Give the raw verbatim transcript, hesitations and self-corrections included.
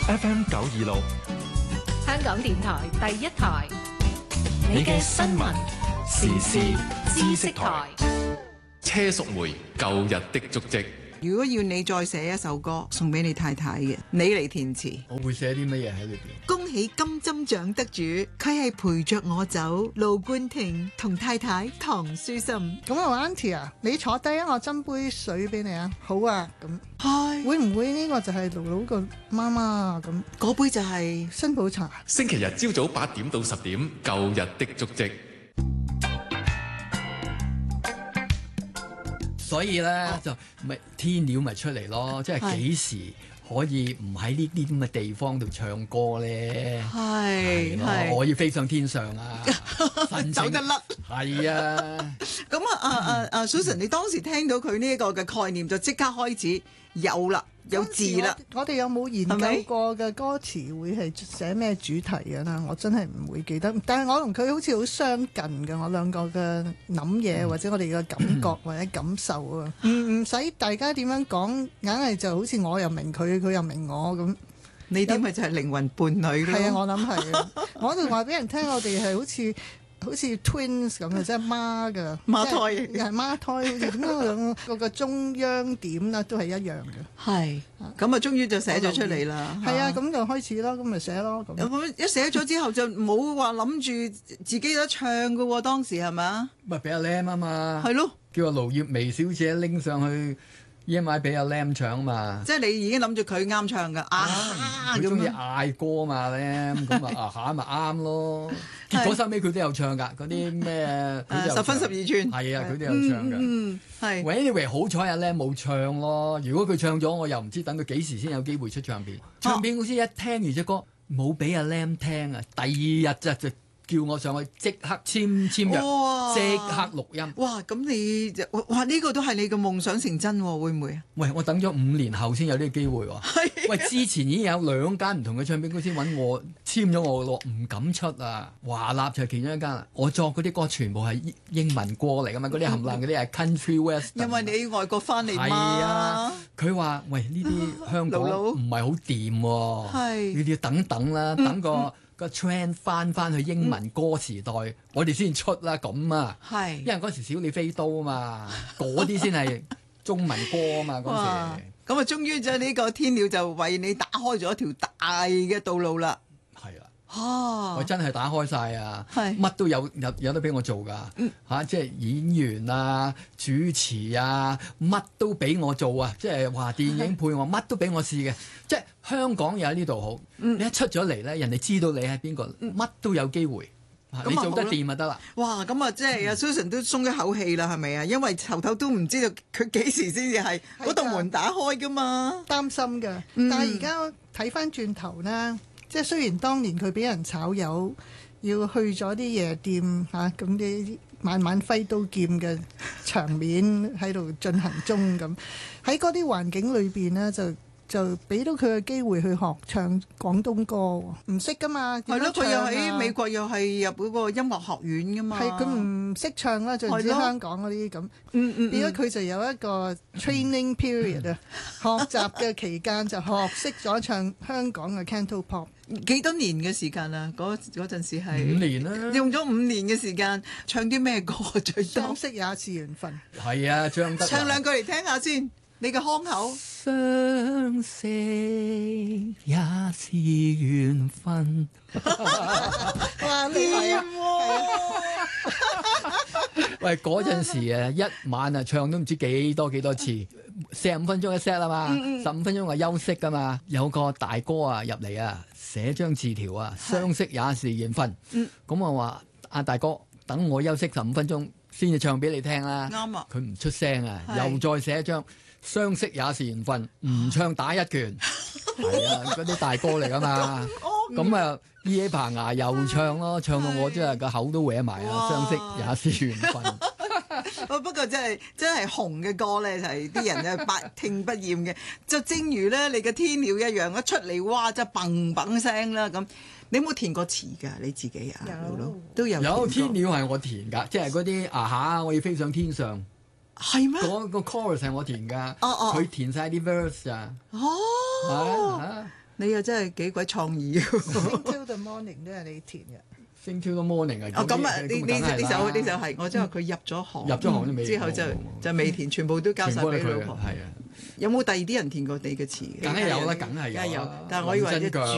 F M 九二六， 香港電台第一台， 你嘅新聞時事知識台。 車淑梅舊日的足跡。 如果要你再寫一首歌送俾你太太嘅，你嚟填詞， 我會寫啲乜嘢喺裏邊？ 恭喜金針獎得主，佢係陪着我走，盧冠廷同太太唐書心。 咁啊 Auntie 啊，你坐低啊，我斟杯水俾你啊。好啊，咁係會唔會呢個就係盧盧個媽媽啊？咁嗰杯就係新抱茶。 星期日朝早八點到十點，舊日的足跡。 所以咧就咪天鳥咪出嚟咯，即係幾時可以唔喺呢啲咁嘅地方度唱歌咧？ 係係， 我要飛上天上啊！ 走得甩係啊！ 咁啊啊啊啊 Susan，你當時聽到佢呢一個嘅概念就即刻開始有啦，有字啦。 我哋有冇研究過嘅歌詞會係寫咩主題嘅啦？我真係唔會記得。但係我同佢好似好相近嘅，我兩個嘅諗嘢或者我哋嘅感覺或者感受啊，唔唔使大家點樣講，硬係就好似我又明佢，佢又明我咁。 你啲咪就係靈魂伴侶咯？ 係啊，我諗係啊。我就話俾人聽，我哋係好似。好似 twins 咁嘅，即係孖嘅孖胎， 係孖胎，好似點樣兩個個中央點啦，都係一樣嘅。 係，咁啊，終於就寫咗出嚟啦。 係啊，咁就開始咯，咁咪寫咯。 咁一寫咗之後就冇話諗住自己有得唱㗎喎，當時係咪啊？ 咪俾阿 Lam 啊嘛。 係咯， 叫阿盧月薇小姐拎上去。E M I 俾阿 Lam 唱嘛， 即係你已經諗住佢啱唱㗎啊！ 佢中意嗌歌嘛 Lam，咁啊啊下咪啱咯。結果收尾佢都有唱㗎，嗰啲咩十分十二寸， 係啊，佢都有唱㗎。 嗯，係。 Anyway 好彩阿 Lam 冇唱咯，如果佢唱咗，我又唔知等佢幾時先有機會出唱片。唱片公司一聽完隻歌冇俾阿 Lam 聽啊，第二日就就。叫我上去即刻簽簽約，即刻錄音。 哇！咁你就哇呢、呢個都係你嘅夢想成真喎，會唔會啊？ 喂，我等咗五年後先有呢個機會喎。係。喂，之前已經有兩間唔同嘅唱片公司揾我簽咗我咯，唔敢出啊。華納就係其中一間啦。我作嗰啲歌全部係英文歌嚟㗎嘛，嗰啲冚唪唥嗰啲係 country west。因為你外國翻嚟嘛。係啊。佢話：喂，呢啲香港唔係好掂喎。係。呢啲等等啦，等個。嗯個 trend 翻翻去英文歌時代，嗯、我哋先出啦咁啊！係，因為嗰時小李飛刀啊嘛，嗰啲先係中文歌啊嘛嗰時。 咁啊，終於就呢個天鳥就為你打開咗一條大嘅道路啦。 係啊， 啊我真係打開晒啊！ 係乜都有有有得俾我做㗎。嚇、嗯啊，即係演員啊、主持啊，乜都俾我做啊！即係話電影配樂，乜都俾我試嘅。即係香港又喺呢度好，嗯、你一出咗嚟咧，人哋知道你係邊個，乜、嗯、都有機會。嗯、你做得掂就得啦。 哇！咁啊，即係阿 Susan 都鬆一口氣啦，係咪啊？因為頭頭都唔知道佢幾時先至係嗰道門打開㗎嘛， 擔心㗎。嗯、但係而家睇翻轉頭呢，即係雖然當年佢俾人炒魷，要去咗啲夜店嚇，咁啲晚晚揮刀劍嘅場面喺度進行中咁，喺嗰啲環境裏邊呢，就。就俾到佢嘅機會去學唱廣東歌，唔識噶嘛？ 係咯，佢又喺美國又係入嗰個音樂學院噶嘛。係佢唔識唱啦，就唔知香港嗰啲咁。嗯嗯，變咗佢就有一個 training period 啊，學習嘅期間就學識咗唱香港嘅 Cantopop。 幾多年嘅時間啊？嗰嗰陣時係五年啦， 用咗五年嘅時間唱啲咩歌最多？ 相識也是緣分。 係啊，張德唱兩句嚟聽下先。你嘅腔口， 相識也是緣分。 哇！你啊， 喂，嗰陣時啊，一晚啊唱都唔知幾多幾多次，四十五分鐘一 set 啊嘛，十五分鐘啊休息噶嘛。有個大哥啊入嚟啊，寫張字條啊，相識也是緣分。咁我話阿大哥，等我休息十五分鐘先至唱俾你聽啦。啱啊！佢唔出聲啊，又再寫一張。相識也是緣分，唔唱打一拳，係啊，嗰啲大歌嚟噶嘛。咁啊，依起棚牙又唱咯，唱到我真係個口都歪埋啊！相識也是緣分。 不過真係真係紅嘅歌咧，就係啲人咧百聽不厭嘅。就正如咧你嘅天鳥一樣，一出嚟哇，就砰砰聲啦咁。你有冇填過詞㗎？你自己啊， 有都有。 有天鳥係我填㗎，即係嗰啲啊嚇，我要飛上天上。 係咩？ 嗰個 chorus 係我填㗎， 佢、oh, oh. 填晒啲 verse 啊。 哦， 你又真係幾鬼創意喎。 Sing Till the Morning 都係你填嘅。 Sing Till the Morning 啊！ 哦，咁啊，呢呢呢首呢首係我即係佢入咗行， 入咗行都未之後就就未填，全部都交晒俾老婆。 係啊， 有冇第二啲人填過你嘅詞？ 梗係有啦，梗係梗係有有。 但係我以為真腳